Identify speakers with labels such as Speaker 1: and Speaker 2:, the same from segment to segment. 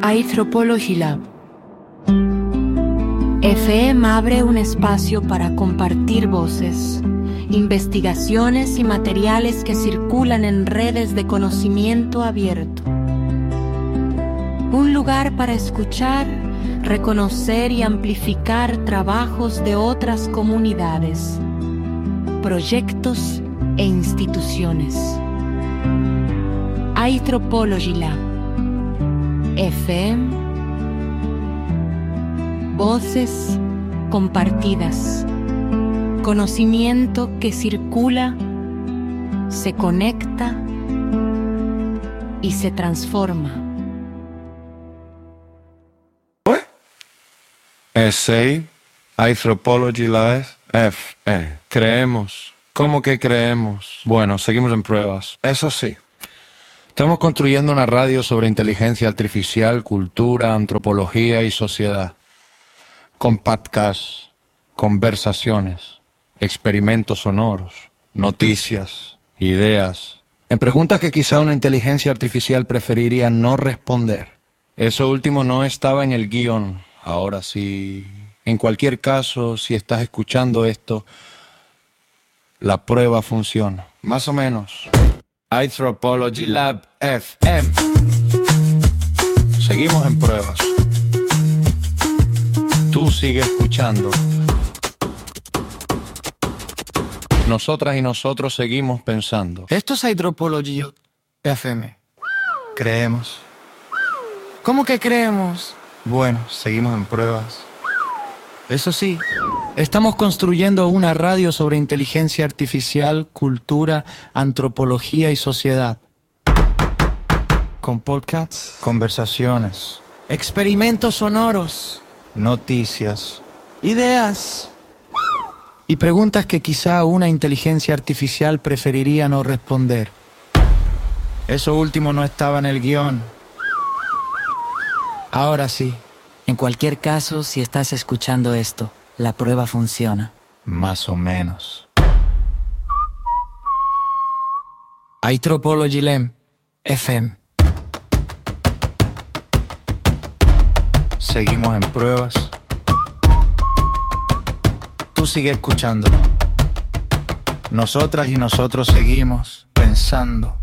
Speaker 1: iThropology Lab. FM abre un espacio para compartir voces, investigaciones y materiales que circulan en redes de conocimiento abierto. Un lugar para escuchar, reconocer y amplificar trabajos de otras comunidades, proyectos e instituciones. iThropology Lab. FM. Voces compartidas. Conocimiento que circula, se conecta y se transforma.
Speaker 2: Essay, iThropology Lab, F. Creemos. ¿Cómo que creemos? Bueno, seguimos en pruebas. Eso sí. Estamos construyendo una radio sobre inteligencia artificial, cultura, antropología y sociedad. Con podcasts, conversaciones, experimentos sonoros, noticias, ideas. En preguntas que quizá una inteligencia artificial preferiría no responder. Eso último no estaba en el guión. Ahora sí. En cualquier caso, si estás escuchando esto, la prueba funciona. Más o menos. iThropology Lab FM. Seguimos en pruebas. Tú sigue escuchando. Nosotras y nosotros seguimos pensando.
Speaker 3: Esto es iThropology FM. Creemos. ¿Cómo que creemos? Bueno, seguimos en pruebas. Eso sí, estamos construyendo una radio sobre inteligencia artificial, cultura, antropología y sociedad. Con podcasts, conversaciones, experimentos sonoros, noticias, ideas y preguntas que quizá una inteligencia artificial preferiría no responder. Eso último no estaba en el guión. Ahora sí.
Speaker 4: En cualquier caso, si estás escuchando esto, la prueba funciona.
Speaker 3: Más o menos. iThropology Lab FM. Seguimos en pruebas. Tú sigue escuchando. Nosotras y nosotros seguimos pensando.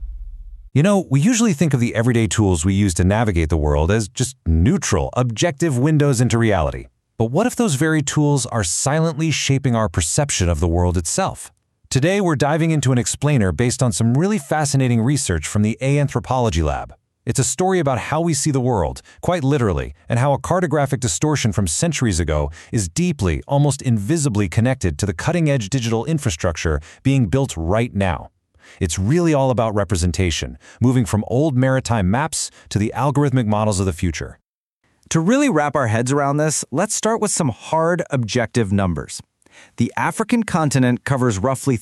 Speaker 5: You know, we usually think of the everyday tools we use to navigate the world as just neutral, objective windows into reality. But what if those very tools are silently shaping our perception of the world itself? Today, we're diving into an explainer based on some really fascinating research from the Anthropology Lab. It's a story about how we see the world, quite literally, and how a cartographic distortion from centuries ago is deeply, almost invisibly connected to the cutting-edge digital infrastructure being built right now. It's really all about representation, moving from old maritime maps to the algorithmic models of the future.
Speaker 6: To really wrap our heads around this, let's start with some hard, objective numbers. The African continent covers roughly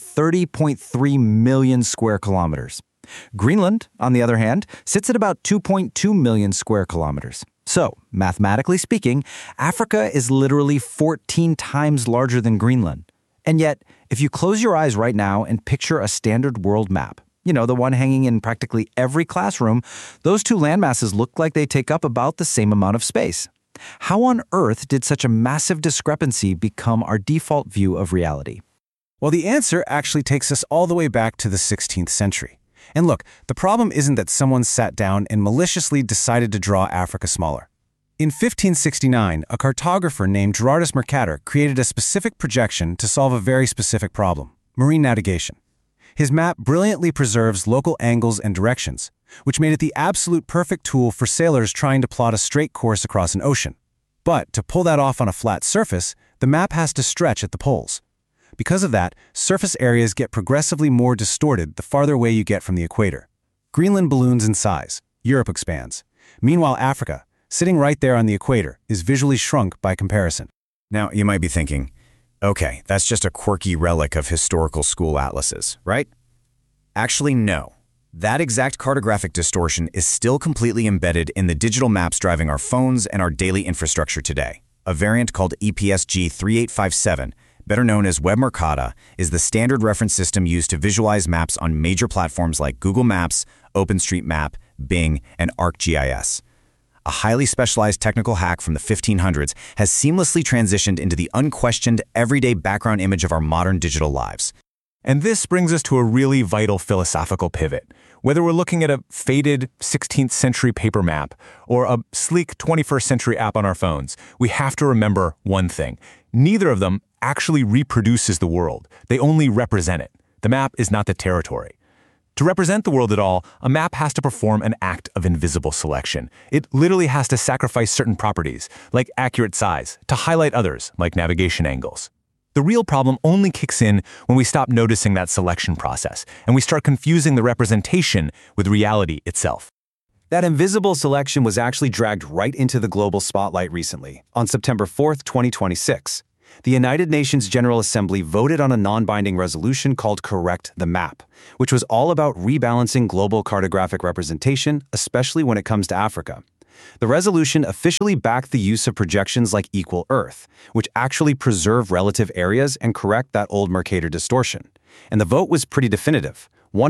Speaker 6: 30.3 million square kilometers. Greenland, on the other hand, sits at about 2.2 million square kilometers. So, mathematically speaking, Africa is literally 14 times larger than Greenland. And yet, if you close your eyes right now and picture a standard world map, you know, the one hanging in practically every classroom, those two landmasses look like they take up about the same amount of space. How on earth did such a massive discrepancy become our default view of reality?
Speaker 5: Well, the answer actually takes us all the way back to the 16th century. And look, the problem isn't that someone sat down and maliciously decided to draw Africa smaller. In 1569, a cartographer named Gerardus Mercator created a specific projection to solve a very specific problem: marine navigation. His map brilliantly preserves local angles and directions, which made it the absolute perfect tool for sailors trying to plot a straight course across an ocean. But to pull that off on a flat surface, the map has to stretch at the poles. Because of that, surface areas get progressively more distorted the farther away you get from the equator. Greenland balloons in size, Europe expands. Meanwhile, Africa, sitting right there on the equator, is visually shrunk by comparison.
Speaker 6: Now, you might be thinking, okay, that's just a quirky relic of historical school atlases, right? Actually, no. That exact cartographic distortion is still completely embedded in the digital maps driving our phones and our daily infrastructure today. A variant called EPSG 3857, better known as WebMercata, is the standard reference system used to visualize maps on major platforms like Google Maps, OpenStreetMap, Bing, and ArcGIS.
Speaker 5: a highly specialized technical hack from the 1500s, has seamlessly transitioned into the unquestioned, everyday background image of our modern digital lives.
Speaker 7: And this brings us to a really vital philosophical pivot. Whether we're looking at a faded 16th century paper map or a sleek 21st century app on our phones, we have to remember one thing. Neither of them actually reproduces the world. They only represent it. The map is not the territory. To represent the world at all, a map has to perform an act of invisible selection. It literally has to sacrifice certain properties, like accurate size, to highlight others, like navigation angles. The real problem only kicks in when we stop noticing that selection process, and we start confusing the representation with reality itself.
Speaker 5: That invisible selection was actually dragged right into the global spotlight recently, on September 4th, 2026. The United Nations General Assembly voted on a non-binding resolution called Correct the Map, which was all about rebalancing global cartographic representation, especially when it comes to Africa. The resolution officially backed the use of projections like Equal Earth, which actually preserve relative areas and correct that old Mercator distortion. And the vote was pretty definitive.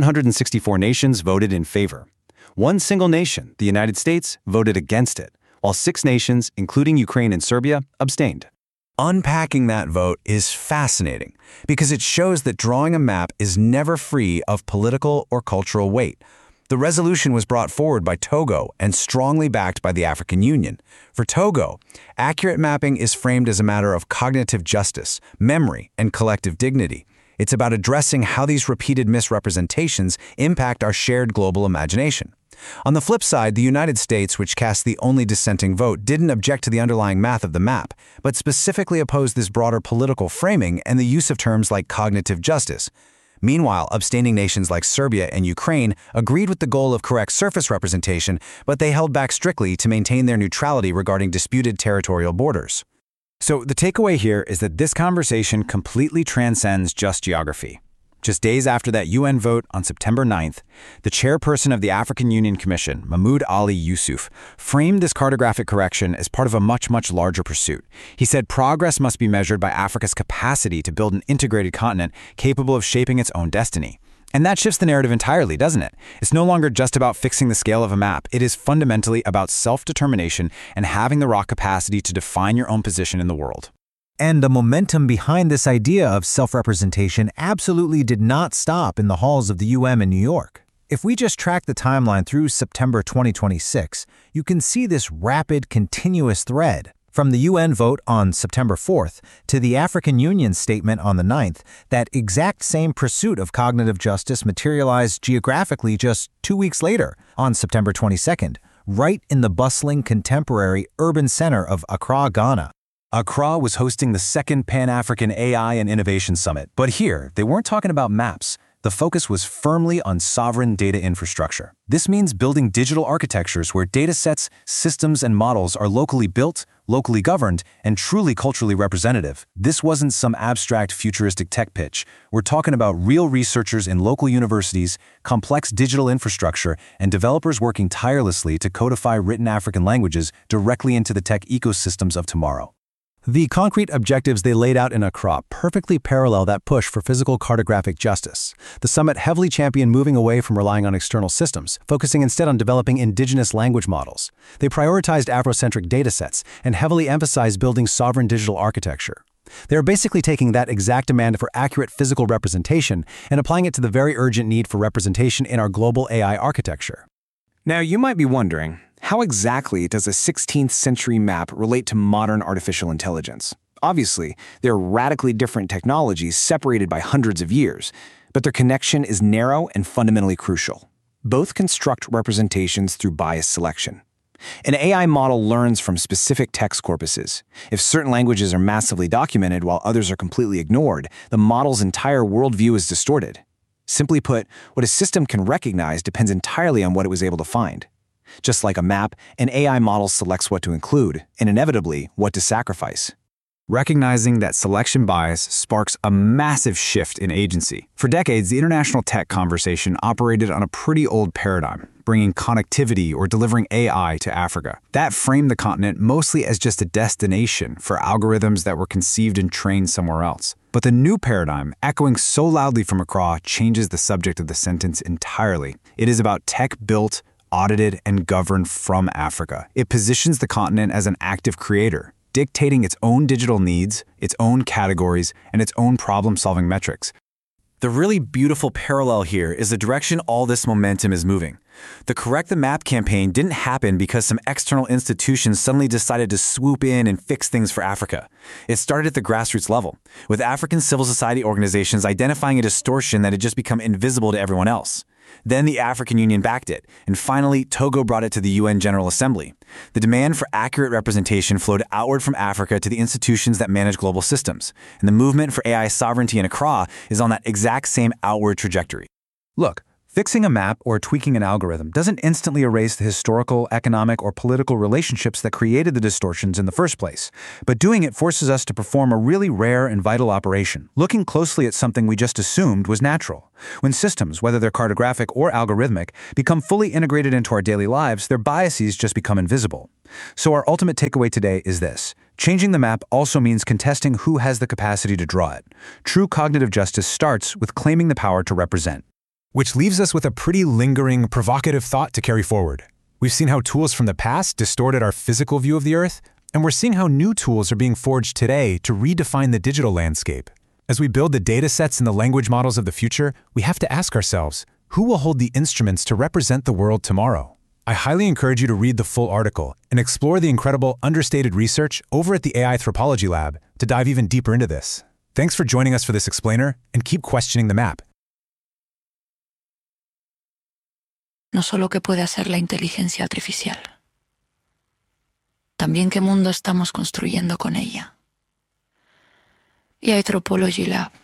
Speaker 5: 164 nations voted in favor. One single nation, the United States, voted against it, while 6 nations, including Ukraine and Serbia, abstained. Unpacking that vote is fascinating because it shows that drawing a map is never free of political or cultural weight. The resolution was brought forward by Togo and strongly backed by the African Union. For Togo, accurate mapping is framed as a matter of cognitive justice, memory, and collective dignity. It's about addressing how these repeated misrepresentations impact our shared global imagination. On the flip side, the United States, which cast the only dissenting vote, didn't object to the underlying math of the map, but specifically opposed this broader political framing and the use of terms like cognitive justice. Meanwhile, abstaining nations like Serbia and Ukraine agreed with the goal of correct surface representation, but they held back strictly to maintain their neutrality regarding disputed territorial borders. So the takeaway here is that this conversation completely transcends just geography. Just days after that UN vote on September 9th, the chairperson of the African Union Commission, Mahmoud Ali Yusuf, framed this cartographic correction as part of a much, much larger pursuit. He said progress must be measured by Africa's capacity to build an integrated continent capable of shaping its own destiny. And that shifts the narrative entirely, doesn't it? It's no longer just about fixing the scale of a map. It is fundamentally about self-determination and having the raw capacity to define your own position in the world. And the momentum behind this idea of self-representation absolutely did not stop in the halls of the UM in New York. If we just track the timeline through September 2026, you can see this rapid, continuous thread. From the UN vote on September 4th to the African Union statement on the 9th, that exact same pursuit of cognitive justice materialized geographically just 2 weeks later, on September 22nd, right in the bustling contemporary urban center of Accra, Ghana. Accra was hosting the second Pan-African AI and Innovation Summit, but here, they weren't talking about maps. The focus was firmly on sovereign data infrastructure. This means building digital architectures where data sets, systems, and models are locally built, locally governed, and truly culturally representative. This wasn't some abstract futuristic tech pitch. We're talking about real researchers in local universities, complex digital infrastructure, and developers working tirelessly to codify written African languages directly into the tech ecosystems of tomorrow. The concrete objectives they laid out in Accra perfectly parallel that push for physical cartographic justice. The summit heavily championed moving away from relying on external systems, focusing instead on developing indigenous language models. They prioritized Afrocentric datasets and heavily emphasized building sovereign digital architecture. They're basically taking that exact demand for accurate physical representation and applying it to the very urgent need for representation in our global AI architecture.
Speaker 8: Now, you might be wondering, how exactly does a 16th century map relate to modern artificial intelligence? Obviously, they're radically different technologies separated by hundreds of years, but their connection is narrow and fundamentally crucial. Both construct representations through bias selection. An AI model learns from specific text corpuses. If certain languages are massively documented while others are completely ignored, the model's entire worldview is distorted. Simply put, what a system can recognize depends entirely on what it was able to find. Just like a map, an AI model selects what to include, and inevitably, what to sacrifice.
Speaker 5: Recognizing that selection bias sparks a massive shift in agency. For decades, the international tech conversation operated on a pretty old paradigm, bringing connectivity or delivering AI to Africa. That framed the continent mostly as just a destination for algorithms that were conceived and trained somewhere else. But the new paradigm, echoing so loudly from Accra, changes the subject of the sentence entirely. It is about tech built audited and governed from Africa. It positions the continent as an active creator, dictating its own digital needs, its own categories, and its own problem-solving metrics.
Speaker 6: The really beautiful parallel here is the direction all this momentum is moving. The Correct the Map campaign didn't happen because some external institutions suddenly decided to swoop in and fix things for Africa. It started at the grassroots level, with African civil society organizations identifying a distortion that had just become invisible to everyone else. Then the African Union backed it, and finally Togo brought it to the UN General Assembly. The demand for accurate representation flowed outward from Africa to the institutions that manage global systems, and the movement for AI sovereignty in Accra is on that exact same outward trajectory.
Speaker 5: Look, fixing a map or tweaking an algorithm doesn't instantly erase the historical, economic, or political relationships that created the distortions in the first place, but doing it forces us to perform a really rare and vital operation, looking closely at something we just assumed was natural. When systems, whether they're cartographic or algorithmic, become fully integrated into our daily lives, their biases just become invisible. So our ultimate takeaway today is this. Changing the map also means contesting who has the capacity to draw it. True cognitive justice starts with claiming the power to represent.
Speaker 7: Which leaves us with a pretty lingering, provocative thought to carry forward. We've seen how tools from the past distorted our physical view of the Earth, and we're seeing how new tools are being forged today to redefine the digital landscape. As we build the data sets and the language models of the future, we have to ask ourselves, who will hold the instruments to represent the world tomorrow? I highly encourage you to read the full article and explore the incredible understated research over at the AI Anthropology Lab to dive even deeper into this. Thanks for joining us for this explainer, and keep questioning the map.
Speaker 1: No solo qué puede hacer la inteligencia artificial, también qué mundo estamos construyendo con ella. Y Anthropology Lab